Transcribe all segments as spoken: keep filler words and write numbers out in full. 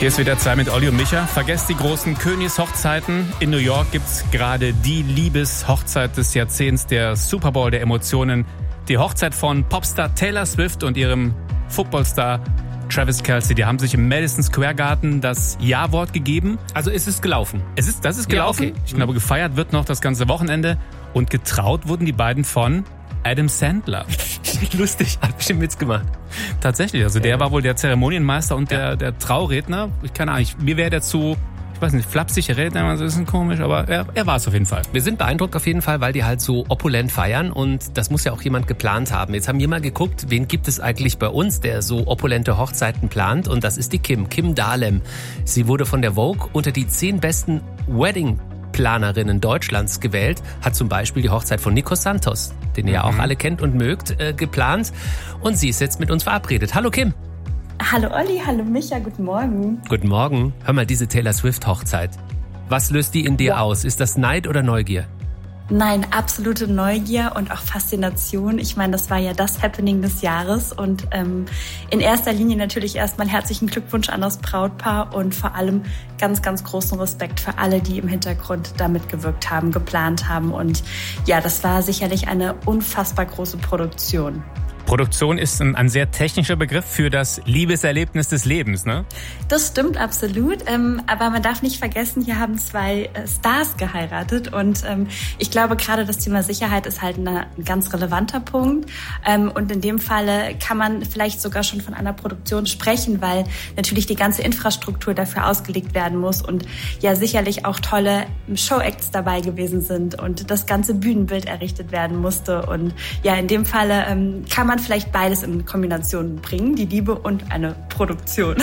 Hier ist wieder zwei mit Olli und Micha. Vergesst die großen Königshochzeiten. In New York gibt's gerade die Liebeshochzeit des Jahrzehnts, der Super Bowl der Emotionen. Die Hochzeit von Popstar Taylor Swift und ihrem Footballstar Travis Kelce. Die haben sich im Madison Square Garden das Ja-Wort gegeben. Also ist es gelaufen? Es ist, das ist gelaufen. Ja, okay. Ich glaube, gefeiert wird noch das ganze Wochenende. Und getraut wurden die beiden von Adam Sandler. Lustig, hat bestimmt mitgemacht. Tatsächlich, also der ja. war wohl der Zeremonienmeister und der, ja. der Trauredner. Ich keine Ahnung, ich, mir wäre der zu, ich weiß nicht, flapsig Redner, also ist ein bisschen komisch, aber er, er war es auf jeden Fall. Wir sind beeindruckt auf jeden Fall, weil die halt so opulent feiern und das muss ja auch jemand geplant haben. Jetzt haben wir mal geguckt, wen gibt es eigentlich bei uns, der so opulente Hochzeiten plant, und das ist die Kim, Kim Dahlem. Sie wurde von der Vogue unter die zehn besten Wedding Planerinnen Deutschlands gewählt, hat zum Beispiel die Hochzeit von Nico Santos, den ihr ja auch alle kennt und mögt, äh, geplant. Und sie ist jetzt mit uns verabredet. Hallo Kim. Hallo Olli, hallo Micha, guten Morgen. Guten Morgen. Hör mal, diese Taylor Swift Hochzeit. Was löst die in dir wow. aus? Ist das Neid oder Neugier? Nein, absolute Neugier und auch Faszination. Ich meine, das war ja das Happening des Jahres und ähm, in erster Linie natürlich erstmal herzlichen Glückwunsch an das Brautpaar und vor allem ganz, ganz großen Respekt für alle, die im Hintergrund da mitgewirkt haben, geplant haben, und ja, das war sicherlich eine unfassbar große Produktion. Produktion ist ein, ein sehr technischer Begriff für das Liebeserlebnis des Lebens, ne? Das stimmt absolut, ähm, aber man darf nicht vergessen, hier haben zwei äh, Stars geheiratet und ähm, ich glaube, gerade das Thema Sicherheit ist halt eine, ein ganz relevanter Punkt, ähm, und in dem Falle kann man vielleicht sogar schon von einer Produktion sprechen, weil natürlich die ganze Infrastruktur dafür ausgelegt werden muss und ja sicherlich auch tolle Showacts dabei gewesen sind und das ganze Bühnenbild errichtet werden musste, und ja, in dem Falle ähm, kann man vielleicht beides in Kombination bringen, die Liebe und eine Produktion.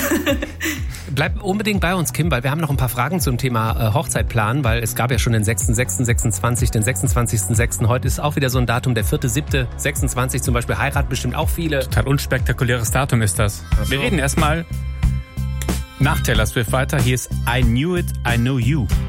Bleib unbedingt bei uns, Kim, weil wir haben noch ein paar Fragen zum Thema äh, Hochzeit planen, weil es gab ja schon den sechsten sechsten sechsundzwanzig, den sechsundzwanzigsten sechsten Heute ist auch wieder so ein Datum, der vierte siebte sechsundzwanzig zum Beispiel, heiraten bestimmt auch viele. Total unspektakuläres Datum ist das. So. Wir reden erstmal nach Taylor Swift weiter. Hier ist I Knew It, I Know You.